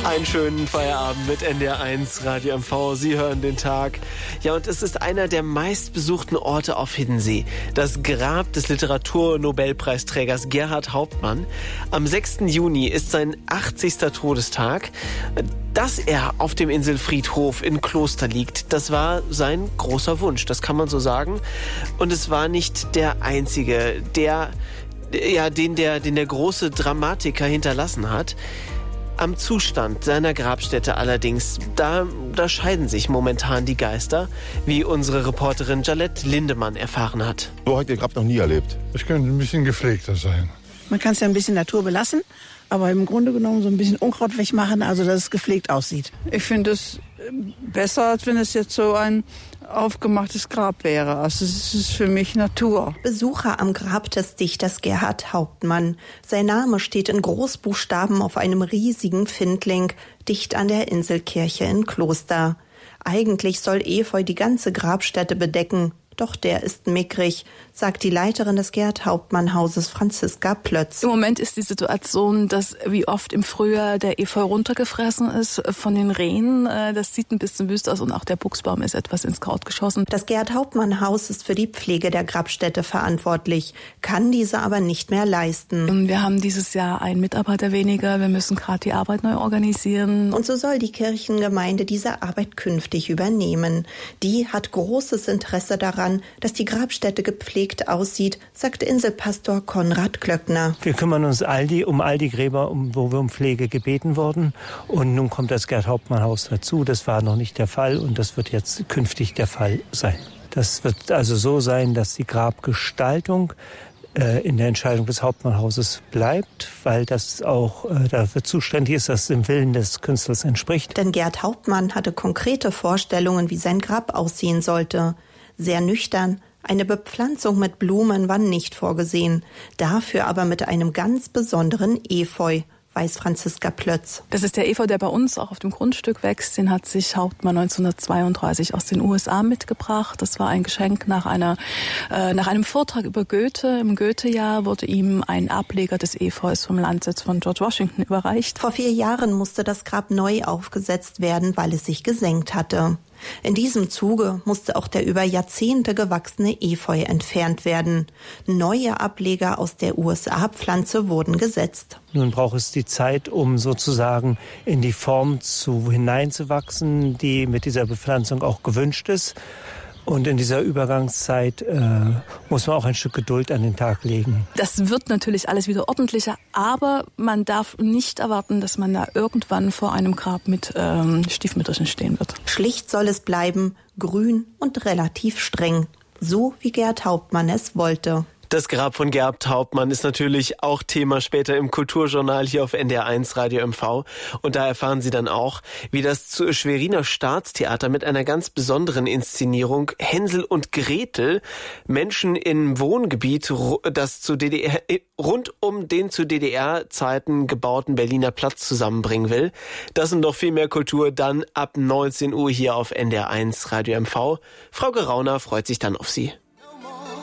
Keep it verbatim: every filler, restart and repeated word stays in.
Einen schönen Feierabend mit N D R eins Radio M V. Sie hören den Tag. Ja, und es ist einer der meistbesuchten Orte auf Hiddensee. Das Grab des Literaturnobelpreisträgers Gerhart Hauptmann. Am sechsten Juni ist sein achtzigster Todestag. Dass er auf dem Inselfriedhof in Kloster liegt, das war sein großer Wunsch, das kann man so sagen. Und es war nicht der einzige, der, ja, den der, den der große Dramatiker hinterlassen hat. Am Zustand seiner Grabstätte allerdings, da, da scheiden sich momentan die Geister, wie unsere Reporterin Jalette Lindemann erfahren hat. So hat ihr Grab noch nie erlebt. Es könnte ein bisschen gepflegter sein. Man kann es ja ein bisschen Natur belassen, aber im Grunde genommen so ein bisschen Unkraut wegmachen, also dass es gepflegt aussieht. Ich finde es besser, als wenn es jetzt so ein aufgemachtes Grab wäre. Also es ist für mich Natur. Besucher am Grab des Dichters Gerhart Hauptmann. Sein Name steht in Großbuchstaben auf einem riesigen Findling, dicht an der Inselkirche in Kloster. Eigentlich soll Efeu die ganze Grabstätte bedecken. Doch der ist mickrig, sagt die Leiterin des Gerhart-Hauptmann-Hauses Franziska Plötz. Im Moment ist die Situation, dass wie oft im Frühjahr der Efeu runtergefressen ist von den Rehen. Das sieht ein bisschen wüst aus und auch der Buchsbaum ist etwas ins Kraut geschossen. Das Gerhart-Hauptmann-Haus ist für die Pflege der Grabstätte verantwortlich, kann diese aber nicht mehr leisten. Wir haben dieses Jahr einen Mitarbeiter weniger, wir müssen gerade die Arbeit neu organisieren. Und so soll die Kirchengemeinde diese Arbeit künftig übernehmen. Die hat großes Interesse daran, dass die Grabstätte gepflegt aussieht, sagt Inselpastor Konrad Klöckner. Wir kümmern uns all die, um all die Gräber, um, wo wir um Pflege gebeten wurden. Und nun kommt das Gerhart-Hauptmann-Haus dazu. Das war noch nicht der Fall und das wird jetzt künftig der Fall sein. Das wird also so sein, dass die Grabgestaltung in der Entscheidung des Hauptmannhauses bleibt, weil das auch äh, dafür zuständig ist, dass es dem Willen des Künstlers entspricht. Denn Gerhart Hauptmann hatte konkrete Vorstellungen, wie sein Grab aussehen sollte. Sehr nüchtern, eine Bepflanzung mit Blumen war nicht vorgesehen, dafür aber mit einem ganz besonderen Efeu, weiß Franziska Plötz. Das ist der Efeu, der bei uns auch auf dem Grundstück wächst. Den hat sich Hauptmann neunzehnhundertzweiunddreißig aus den U S A mitgebracht. Das war ein Geschenk nach einer äh, nach einem Vortrag über Goethe. Im Goethe-Jahr wurde ihm ein Ableger des Efeus vom Landsitz von George Washington überreicht. Vor vier Jahren musste das Grab neu aufgesetzt werden, weil es sich gesenkt hatte. In diesem Zuge musste auch der über Jahrzehnte gewachsene Efeu entfernt werden. Neue Ableger aus der U S A-Pflanze wurden gesetzt. Nun braucht es die Zeit, um sozusagen in die Form zu, hineinzuwachsen, die mit dieser Bepflanzung auch gewünscht ist. Und in dieser Übergangszeit äh, muss man auch ein Stück Geduld an den Tag legen. Das wird natürlich alles wieder ordentlicher, aber man darf nicht erwarten, dass man da irgendwann vor einem Grab mit ähm, Stiefmütterchen stehen wird. Schlicht soll es bleiben, grün und relativ streng, so wie Gerhart Hauptmann es wollte. Das Grab von Gerhart Hauptmann ist natürlich auch Thema später im Kulturjournal hier auf N D R eins Radio M V. Und da erfahren Sie dann auch, wie das Schweriner Staatstheater mit einer ganz besonderen Inszenierung Hänsel und Gretel Menschen im Wohngebiet, das zu D D R, rund um den zu D D R-Zeiten gebauten Berliner Platz zusammenbringen will. Das und noch viel mehr Kultur dann ab neunzehn Uhr hier auf N D R eins Radio M V. Frau Gerauner freut sich dann auf Sie.